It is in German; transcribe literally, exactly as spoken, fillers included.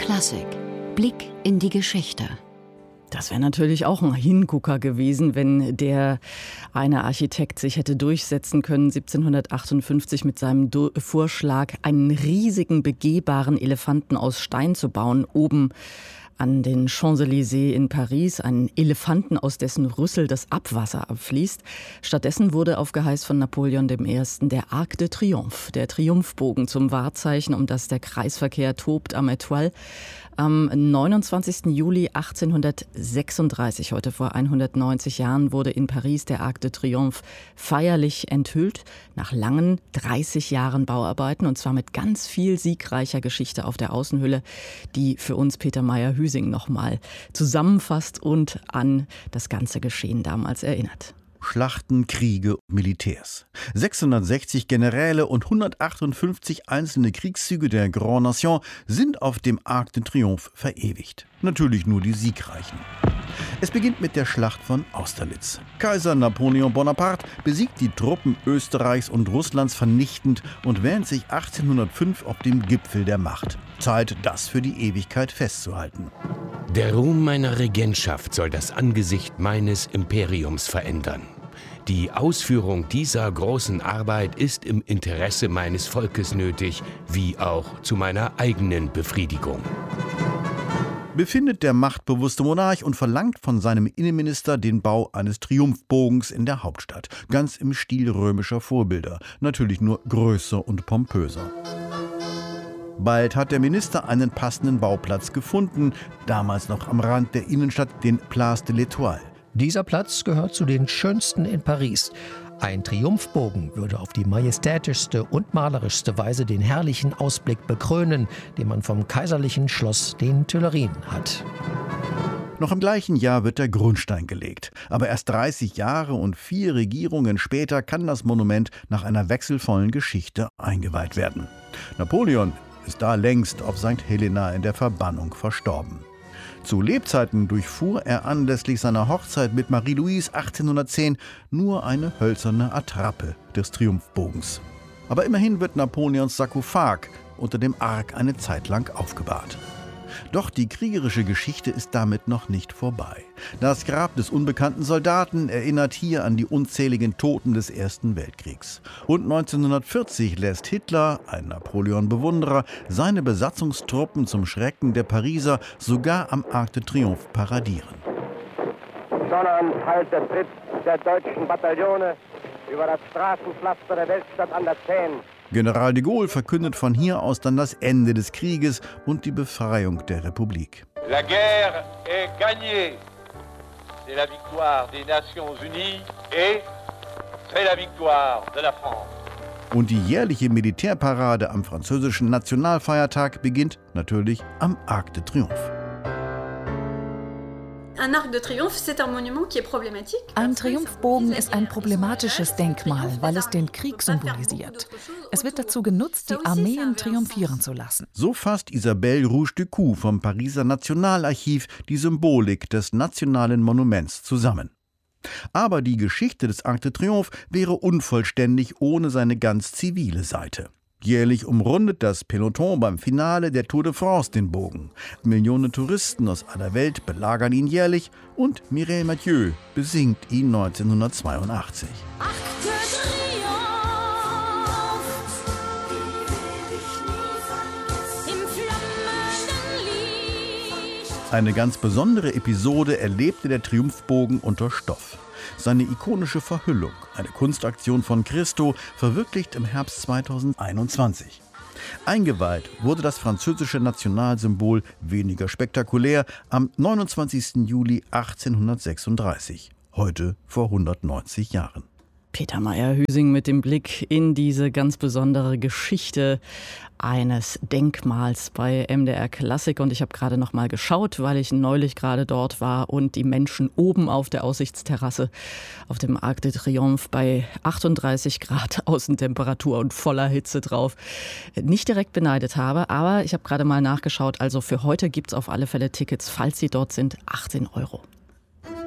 Klassik. Blick in die Geschichte. Das wäre natürlich auch ein Hingucker gewesen, wenn der eine Architekt sich hätte durchsetzen können, siebzehnhundertachtundfünfzig mit seinem Do- Vorschlag, einen riesigen begehbaren Elefanten aus Stein zu bauen, oben an den Champs-Élysées in Paris, einen Elefanten, aus dessen Rüssel das Abwasser abfließt. Stattdessen wurde auf Geheiß von Napoleon der Erste. der Arc de Triomphe, der Triumphbogen zum Wahrzeichen, um das der Kreisverkehr tobt, am Étoile, am neunundzwanzigsten Juli achtzehnhundertsechsunddreißig, heute vor hundertneunzig Jahren, wurde in Paris der Arc de Triomphe feierlich enthüllt, nach langen dreißig Jahren Bauarbeiten, und zwar mit ganz viel siegreicher Geschichte auf der Außenhülle, die für uns Peter Meyer-Hüsing nochmal zusammenfasst und an das ganze Geschehen damals erinnert. Schlachten, Kriege und Militärs. sechshundertsechzig Generäle und hundertachtundfünfzig einzelne Kriegszüge der Grand Nation sind auf dem Arc de Triomphe verewigt. Natürlich nur die Siegreichen. Es beginnt mit der Schlacht von Austerlitz. Kaiser Napoleon Bonaparte besiegt die Truppen Österreichs und Russlands vernichtend und wähnt sich achtzehnhundertfünf auf dem Gipfel der Macht. Zeit, das für die Ewigkeit festzuhalten. Der Ruhm meiner Regentschaft soll das Angesicht meines Imperiums verändern. Die Ausführung dieser großen Arbeit ist im Interesse meines Volkes nötig, wie auch zu meiner eigenen Befriedigung. Befindet der machtbewusste Monarch und verlangt von seinem Innenminister den Bau eines Triumphbogens in der Hauptstadt. Ganz im Stil römischer Vorbilder, natürlich nur größer und pompöser. Bald hat der Minister einen passenden Bauplatz gefunden, damals noch am Rand der Innenstadt, den Place de l'Étoile. Dieser Platz gehört zu den schönsten in Paris. Ein Triumphbogen würde auf die majestätischste und malerischste Weise den herrlichen Ausblick bekrönen, den man vom kaiserlichen Schloss den Tuilerien hat. Noch im gleichen Jahr wird der Grundstein gelegt. Aber erst dreißig Jahre und vier Regierungen später kann das Monument nach einer wechselvollen Geschichte eingeweiht werden. Napoleon ist da längst auf Sankt Helena in der Verbannung verstorben. Zu Lebzeiten durchfuhr er anlässlich seiner Hochzeit mit Marie-Louise achtzehnhundertzehn nur eine hölzerne Attrappe des Triumphbogens. Aber immerhin wird Napoleons Sarkophag unter dem Arc eine Zeit lang aufgebahrt. Doch die kriegerische Geschichte ist damit noch nicht vorbei. Das Grab des unbekannten Soldaten erinnert hier an die unzähligen Toten des Ersten Weltkriegs. Und neunzehnhundertvierzig lässt Hitler, ein Napoleon-Bewunderer, seine Besatzungstruppen zum Schrecken der Pariser sogar am Arc de Triomphe paradieren. Donnernd hallt der Tritt der deutschen Bataillone über das Straßenpflaster der Weltstadt an der Seine. General de Gaulle verkündet von hier aus dann das Ende des Krieges und die Befreiung der Republik. La guerre est gagnée. C'est la victoire des Nations Unies et c'est la victoire de la France. Und die jährliche Militärparade am französischen Nationalfeiertag beginnt natürlich am Arc de Triomphe. Ein Triumphbogen ist ein problematisches Denkmal, weil es den Krieg symbolisiert. Es wird dazu genutzt, die Armeen triumphieren zu lassen. So fasst Isabelle Rouge-Decoux vom Pariser Nationalarchiv die Symbolik des nationalen Monuments zusammen. Aber die Geschichte des Arc de Triomphe wäre unvollständig ohne seine ganz zivile Seite. Jährlich umrundet das Peloton beim Finale der Tour de France den Bogen. Millionen Touristen aus aller Welt belagern ihn jährlich und Mireille Mathieu besingt ihn neunzehnhundertzweiundachtzig. Eine ganz besondere Episode erlebte der Triumphbogen unter Stoff. Seine ikonische Verhüllung, eine Kunstaktion von Christo, verwirklicht im Herbst zweitausendeinundzwanzig. Eingeweiht wurde das französische Nationalsymbol weniger spektakulär am neunundzwanzigsten Juli achtzehnhundertsechsunddreißig, heute vor hundertneunzig Jahren. Peter Meyer-Hüsing mit dem Blick in diese ganz besondere Geschichte eines Denkmals bei M D R Klassik. Und ich habe gerade noch mal geschaut, weil ich neulich gerade dort war und die Menschen oben auf der Aussichtsterrasse auf dem Arc de Triomphe bei achtunddreißig Grad Außentemperatur und voller Hitze drauf nicht direkt beneidet habe. Aber ich habe gerade mal nachgeschaut, also für heute gibt es auf alle Fälle Tickets, falls sie dort sind, achtzehn Euro.